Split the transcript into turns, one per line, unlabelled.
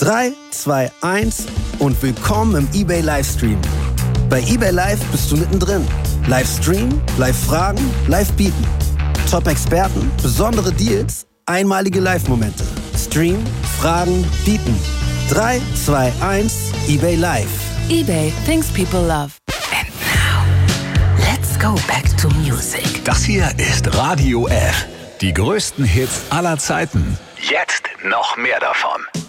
3, 2, 1 und willkommen im eBay Livestream. Bei eBay Live bist du mittendrin. Livestream, Live-Fragen, Live-Bieten. Top-Experten, besondere Deals, einmalige Live-Momente. Stream, Fragen, Bieten. 3, 2, 1, eBay Live.
eBay, things people love.
And now, let's go back to music.
Das hier ist Radio F. Die größten Hits aller Zeiten. Jetzt noch mehr davon.